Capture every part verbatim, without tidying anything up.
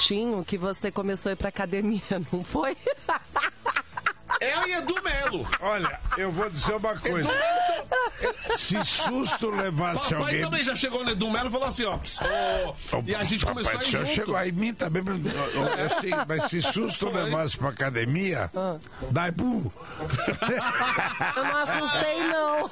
sustinho que você começou a ir pra academia, não foi? É o Edu Melo. Olha, eu vou dizer uma coisa. Se susto levasse Papai alguém... também já chegou no Edu Melo e falou assim, ó. ó e a gente Papai começou a ir junto. chegou aí em mim também. Mas, assim, mas se susto levasse pra academia, ah. dai bu. Eu não assustei, não.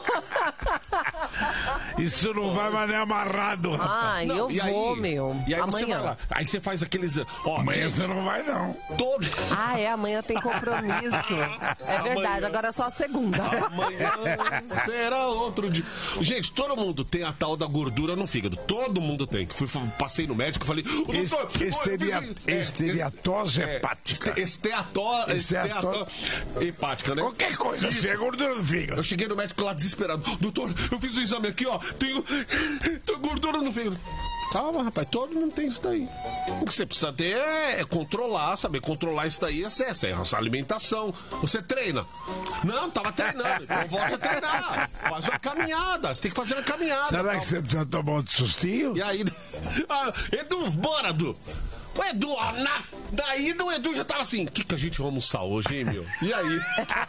Isso não vai mais nem amarrado, rapaz. Ai, não, eu e vou, aí, meu. E aí amanhã. você vai lá. Aí você faz aqueles... Ó, amanhã gente, você não vai, não. Todo... Ah, é, amanhã tem compromisso. É verdade, amanhã... agora é só segunda. Amanhã será outro dia. Gente, todo mundo tem a tal da gordura no fígado. Todo mundo tem. Fui, passei no médico e falei... Doutor, Esteria, oh, esteriatose é, hepática. Esteatose esteato, hepática, né? Qualquer coisa, assim, é gordura no fígado. Eu cheguei no médico lá desesperado. Doutor, eu fiz o exame aqui, ó. Tenho, tenho gordura no fígado. Calma, rapaz, todo mundo tem isso daí. O que você precisa ter é, é controlar, saber controlar isso daí, é excesso, é a sua alimentação. Você treina. Não, tava treinando, então volta a treinar. Faz uma caminhada, você tem que fazer uma caminhada. Será tal. que você precisa tomar outro sustinho? E aí, ah, Edu, bora, Edu. O Edu, ó, na, daí o Edu já tava assim, o que, que a gente vai almoçar hoje, hein, meu? E aí?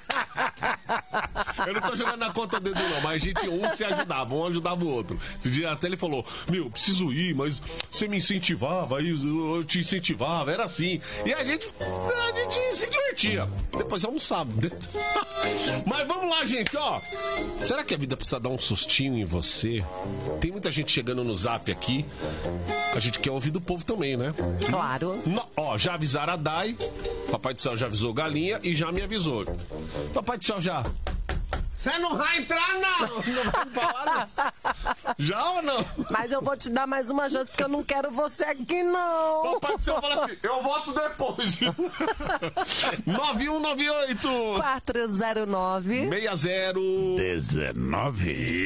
Eu não tô jogando na conta do Edu, não, mas a gente, um se ajudava, um ajudava o outro. Esse dia até ele falou, meu, preciso ir, mas você me incentivava, eu te incentivava, era assim. E a gente, a gente se divertia. Depois almoçava. Mas vamos lá, gente, ó. Será que a vida precisa dar um sustinho em você? Tem muita gente chegando no zap aqui. A gente quer ouvir do povo também, né? Claro. No, ó, já avisaram a Dai. Papai do Céu já avisou Galinha e já me avisou. Papai do Céu já. Você não vai entrar, não! Não vai falar, não. Já ou não? Mas eu vou te dar mais uma chance, porque eu não quero você aqui, não. Papai do Céu fala assim, eu voto depois. nove um nove oito quatro zero nove seis zero dezenove